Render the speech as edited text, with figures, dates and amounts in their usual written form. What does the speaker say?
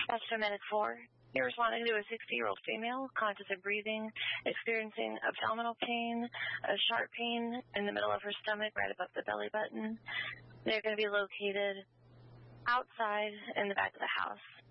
Paramedic 4, you're responding to a 60-year-old female, conscious of breathing, experiencing abdominal pain, a sharp pain in the middle of her stomach, right above the belly button. They're going to be located outside in the back of the house.